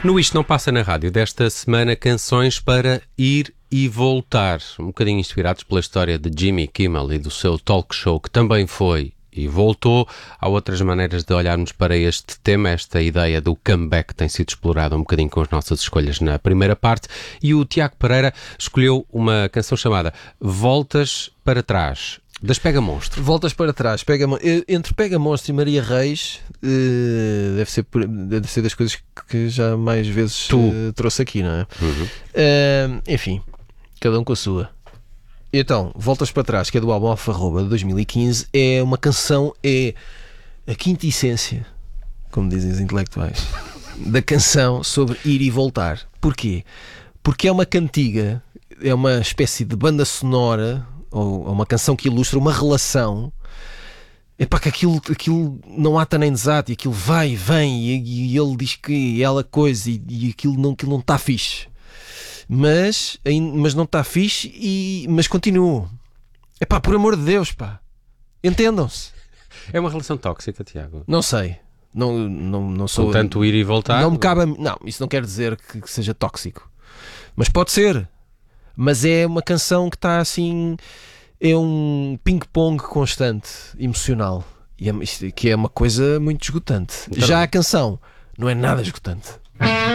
No Isto Não Passa na Rádio desta semana, canções para ir e voltar, um bocadinho inspirados pela história de Jimmy Kimmel e do seu talk show, que também foi e voltou. Há outras maneiras de olharmos para este tema. Esta ideia do comeback tem sido explorada um bocadinho com as nossas escolhas na primeira parte, e o Tiago Pereira escolheu uma canção chamada Voltas para Trás, das Pega Monstro. Voltas para trás, entre Pega Monstro e Maria Reis, deve ser das coisas que já mais vezes trouxe aqui, não é? Enfim, cada um com a sua. Então, Voltas para Trás, que é do álbum Alfarroba de 2015, é uma canção, é a quinta essência, como dizem os intelectuais, da canção sobre ir e voltar. Porquê? Porque é uma cantiga, é uma espécie de banda sonora, ou uma canção que ilustra uma relação. Epá, que aquilo não há nem desate, e aquilo vai e vem, e ele diz que ela coisa, e aquilo não está fixe. Mas não está fixe, mas continua. Epá, por amor de Deus, pá, entendam-se. É uma relação tóxica, Tiago? Não sei, não sou... Com tanto ir e voltar? Não me cabe não, isso não quer dizer que seja tóxico, mas pode ser. Mas é uma canção que está assim, é um ping-pong constante, emocional, que é uma coisa muito esgotante. Então, já a canção não é nada esgotante.